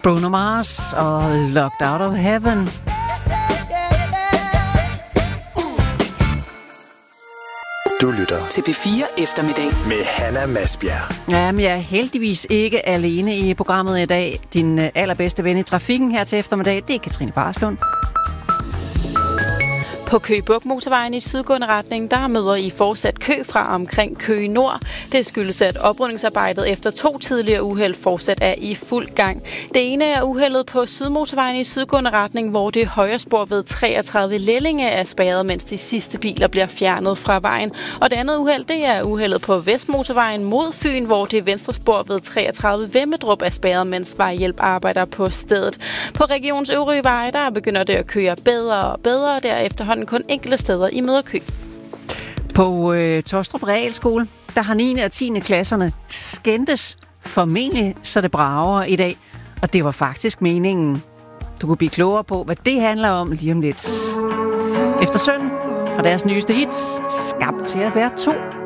Bruno Mars og Locked Out of Heaven. Du lytter til P4 Eftermiddag med Hanna Masbjerg. Jamen, jeg er heldigvis ikke alene i programmet i dag. Din allerbedste ven i trafikken her til eftermiddag, det er Katrine Barslund. På Køge Bugt Motorvejen i sydgående retning, der møder I fortsat kø fra omkring Køge Nord. Det skyldes, at oprydningsarbejdet efter 2 tidligere uheld fortsat er i fuld gang. Det ene er uheldet på Sydmotorvejen i sydgående retning, hvor det højre spor ved 33 Lellinge er spærret, mens de sidste biler bliver fjernet fra vejen. Og det andet uheld, det er uheldet på Vestmotorvejen mod Fyn, hvor det venstre spor ved 33 Vemmedrup er spærret, mens vejhjælp arbejder på stedet. På regionens øvrige veje, der begynder det at køre bedre og bedre, der efterhånden kun enkelte steder i møderkø. På Tostrup Realskole, der har 9. og 10. klasserne skændtes formentlig, så det brager i dag. Og det var faktisk meningen. Du kunne blive klogere på, hvad det handler om lige om lidt. Efter Søn fra deres nyeste hits, Skabt til at være to.